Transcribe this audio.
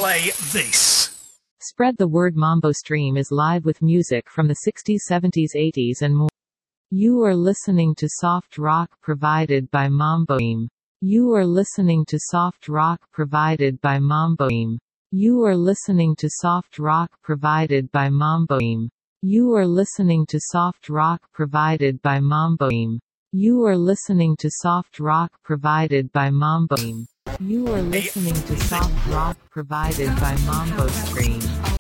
play this. Spread the word. Mambo Stream is live with music from the 60s, 70s, 80s and more. You are listening to soft rock provided by Mambo Stream. You are listening to soft rock provided by Mambo Stream. You are listening to soft rock provided by Mambo Stream. You are listening to soft rock provided by Mambo Stream. You are listening to soft rock provided by Mambo Stream. You are listening to soft rock provided by Mambo Stream.